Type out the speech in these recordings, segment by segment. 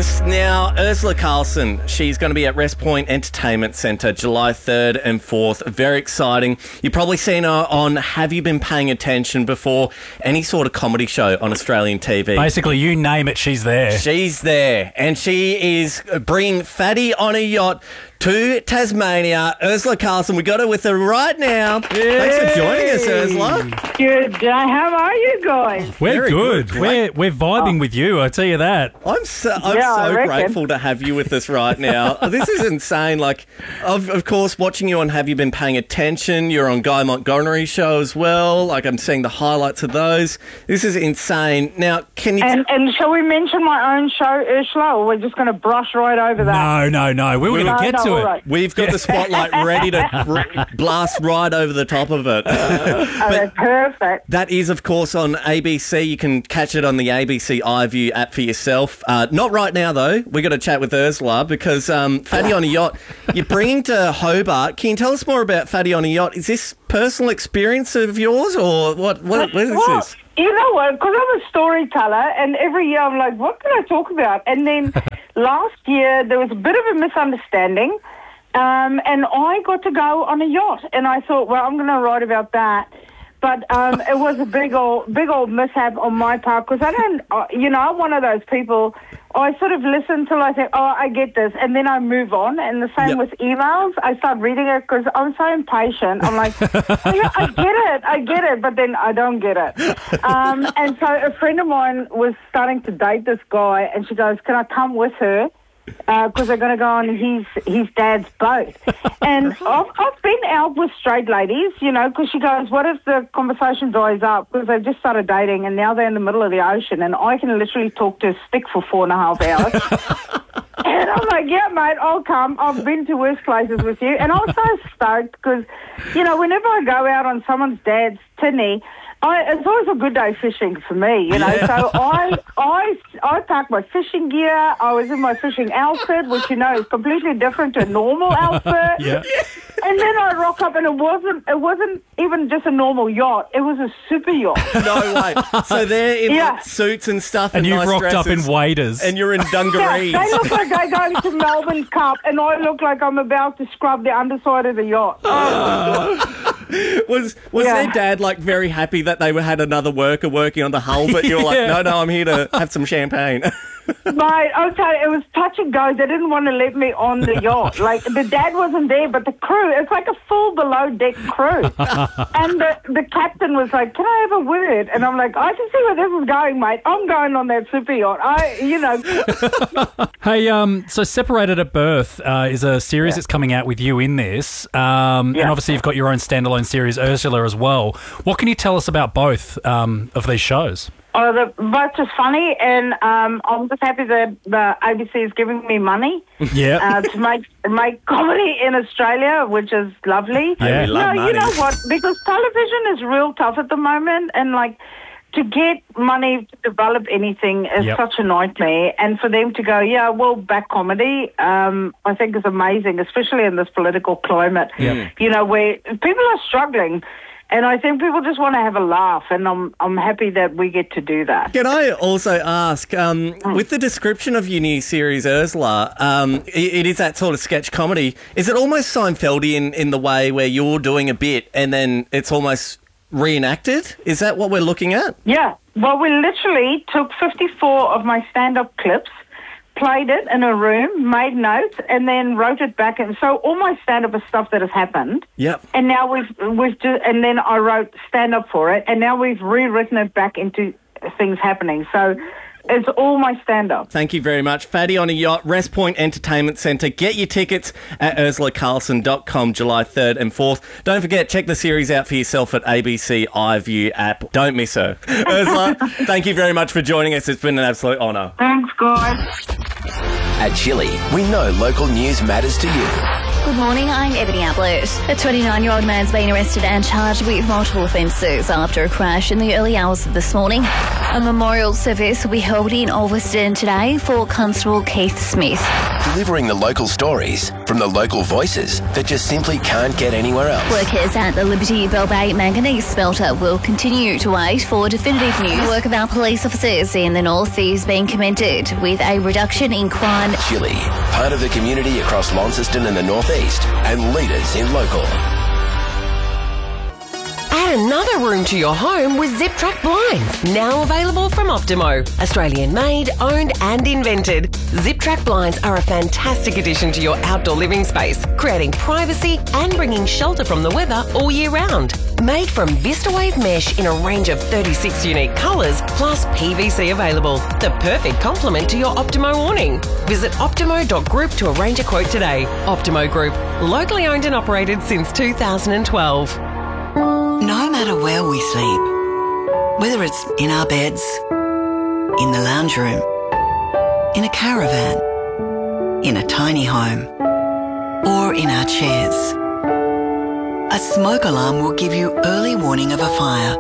August. Now, Ursula Carlson, she's going to be at Rest Point Entertainment Centre July 3rd and 4th. Very exciting. You've probably seen her on Have You Been Paying Attention before? Any sort of comedy show on Australian TV. Basically, you name it, she's there. She's there. And she is bringing Fatty on a yacht to Tasmania. Ursula Carlson, we got her with her right now. Yay. Thanks for joining us, Ursula. Good day. How are you guys? We're Very good. We're vibing with you, I tell you that. I'm so reckon. grateful to have you with us right now. This is insane. Like, of course, watching you on Have You Been Paying Attention? You're on Guy Montgomery's show as well. Like, I'm seeing the highlights of those. This is insane. Now, can you... And shall we mention my own show, Ursula, or we're just going to brush right over that? No. We were going to get to it. Right. We've got the spotlight ready to blast right over the top of it. That's perfect. That is, of course, on ABC. You can catch it on the ABC iView app for yourself. Not right now, though. We're going to chat with Ursula because Fatty on a Yacht, you're bringing to Hobart. Can you tell us more about Fatty on a Yacht? Is this personal experience of yours or what is this? You know what? Because I'm a storyteller, and every year I'm like, what can I talk about? And then last year there was a bit of a misunderstanding, and I got to go on a yacht, and I thought, well, I'm going to write about that. But it was a big old mishap on my part because I don't, I'm one of those people. I sort of listen till I think, oh, I get this, and then I move on. And the same with emails. I start reading it because I'm so impatient. I'm like, I get it, but then I don't get it. And so a friend of mine was starting to date this guy, and she goes, can I come with her? Because they're going to go on his dad's boat. And I've been out with straight ladies, because she goes, what if the conversation dries up? Because they've just started dating and now they're in the middle of the ocean and I can literally talk to a stick for 4.5 hours. And I'm like, yeah, mate, I'll come. I've been to worse places with you. And I was so stoked because, whenever I go out on someone's dad's tinny, it's always a good day fishing for me, Yeah. So I packed my fishing gear. I was in my fishing outfit, which is completely different to a normal outfit. Yeah. And then I rock up, and it wasn't even just a normal yacht. It was a super yacht. No way. So they're in like, suits and stuff, And you've nice rocked dresses, up in waders, and you're in dungarees. Yeah, they look like they're going to Melbourne Cup, and I look like I'm about to scrub the underside of the yacht. Was their dad like very happy that they had another worker working on the hull, but you're like, no, I'm here to have some champagne. Mate, I'll tell you, it was touch and go. They didn't want to let me on the yacht. Like, the dad wasn't there, but the crew, it's like a full below-deck crew. And the captain was like, can I have a word? And I'm like, I can see where this is going, mate. I'm going on that super yacht. Hey, so Separated at Birth is a series that's coming out with you in this. And obviously you've got your own standalone series, Ursula, as well. What can you tell us about both of these shows? Oh, both just funny, and I'm just happy that the ABC is giving me money to make comedy in Australia, which is lovely. Yeah, we love money. You know what? Because television is real tough at the moment, and to get money to develop anything is such a nightmare. And for them to go, we'll back comedy, I think is amazing, especially in this political climate. Where people are struggling. And I think people just want to have a laugh, and I'm happy that we get to do that. Can I also ask, with the description of your new series, Ursula, it is that sort of sketch comedy. Is it almost Seinfeldian in the way where you're doing a bit and then it's almost reenacted? Is that what we're looking at? Yeah. Well, we literally took 54 of my stand-up clips, played it in a room, made notes, and then wrote it back. And so all my stand-up is stuff that has happened. Yep. And now and then I wrote stand-up for it, and now we've rewritten it back into things happening. So it's all my stand-up. Thank you very much. Fatty on a Yacht, Rest Point Entertainment Centre. Get your tickets at ursulacarlson.com July 3rd and 4th. Don't forget, check the series out for yourself at ABC iView app. Don't miss her. Ursula, thank you very much for joining us. It's been an absolute honour. Thanks, guys. At Chili, we know local news matters to you. Good morning, I'm Ebony Ablett. A 29-year-old man's been arrested and charged with multiple offences after a crash in the early hours of this morning. A memorial service will be held in Ulverston today for Constable Keith Smith. delivering the local stories from the local voices that just simply can't get anywhere else. Workers at the Liberty Bell Bay manganese smelter will continue to wait for definitive news. The work of our police officers in the north is being commended with a reduction in crime. Chile, part of the community across Launceston and the northeast, and leaders in local. Add another room to your home with Zip Track blinds, now available from Optimo. Australian made, owned and invented. Zip Track blinds are a fantastic addition to your outdoor living space, creating privacy and bringing shelter from the weather all year round. Made from VistaWave mesh in a range of 36 unique colours, plus PVC available. The perfect complement to your Optimo awning. Visit optimo.group to arrange a quote today. Optimo Group, locally owned and operated since 2012. No matter where we sleep, whether it's in our beds, in the lounge room, in a caravan, in a tiny home, or in our chairs, a smoke alarm will give you early warning of a fire.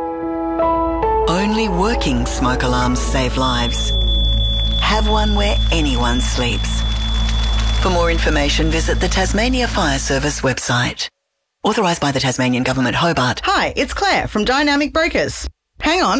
Only working smoke alarms save lives. Have one where anyone sleeps. For more information, visit the Tasmania Fire Service website. Authorised by the Tasmanian Government, Hobart. Hi, it's Claire from Dynamic Brokers. Hang on.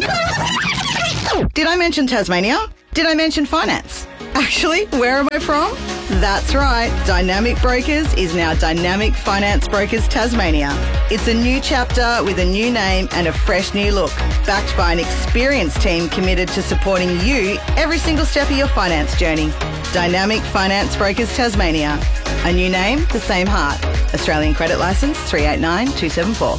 Did I mention Tasmania? Did I mention finance? Actually, where am I from? That's right. Dynamic Brokers is now Dynamic Finance Brokers Tasmania. It's a new chapter with a new name and a fresh new look, backed by an experienced team committed to supporting you every single step of your finance journey. Dynamic Finance Brokers Tasmania. A new name, the same heart. Australian Credit Licence 389274.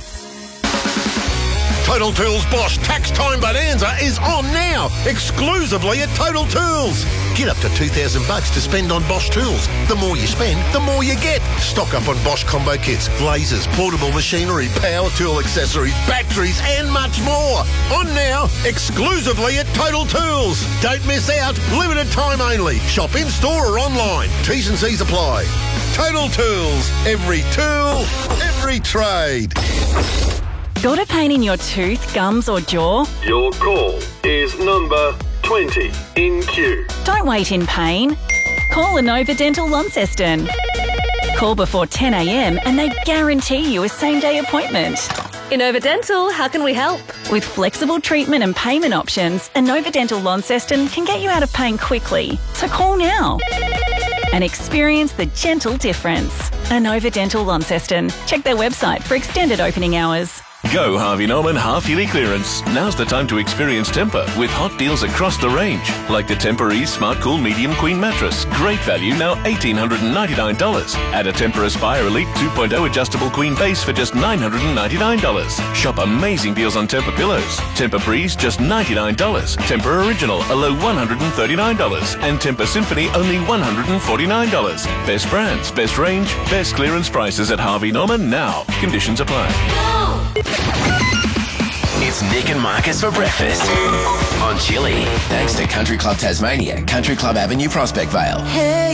Total Tools Bosch Tax Time Bonanza is on now, exclusively at Total Tools. Get up to $2,000 to spend on Bosch tools. The more you spend, the more you get. Stock up on Bosch combo kits, lasers, portable machinery, power tool accessories, batteries and much more. On now, exclusively at Total Tools. Don't miss out, limited time only. Shop in store or online. T's and C's apply. Total Tools, every tool, every trade. Got a pain in your tooth, gums or jaw? Your call is number 20 in queue. Don't wait in pain. Call Inova Dental Launceston. Call before 10 a.m. and they guarantee you a same-day appointment. Inova Dental, how can we help? With flexible treatment and payment options, Inova Dental Launceston can get you out of pain quickly. So call now and experience the gentle difference. Inova Dental Launceston. Check their website for extended opening hours. Go Harvey Norman half-yearly clearance. Now's the time to experience Tempur with hot deals across the range. Like the Tempur-Ease Smart Cool Medium Queen Mattress. Great value, now $1,899. Add a Tempur Aspire Elite 2.0 adjustable queen base for just $999. Shop amazing deals on Tempur pillows. Tempur Breeze, just $99. Tempur Original, a low $139. And Tempur Symphony, only $149. Best brands, best range, best clearance prices at Harvey Norman now. Conditions apply. It's Nick and Marcus for breakfast on Chili. Thanks to Country Club Tasmania, Country Club Avenue, Prospect Vale. Hey.